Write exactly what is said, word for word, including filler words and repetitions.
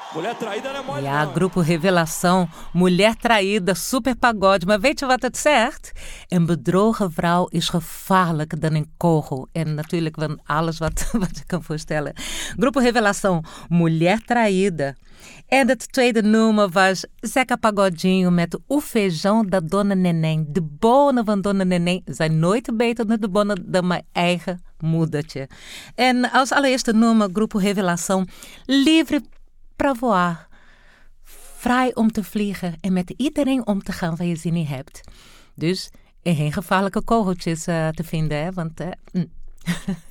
Mulher traída não é mole, Ja, não. Grupo Revelação, Mulher Traída, super pagode. Maar weet je wat het zegt? Een bedrogen vrouw is gevaarlijker dan een kogel. En natuurlijk van alles wat, wat je kan voorstellen. Grupo Revelação, Mulher Traída. En het tweede nummer was Zeca Pagodinho met O Feijão da Dona Neném. De bonen van Dona Neném zijn nooit beter dan de bonen dan mijn eigen moedertje. En als allereerste nummer Grupo Revelação, Livre pra voar. Vrij om te vliegen en met iedereen om te gaan waar je zin in hebt. Dus er geen gevaarlijke kogeltjes uh, te vinden, hè? Want... Uh, mm.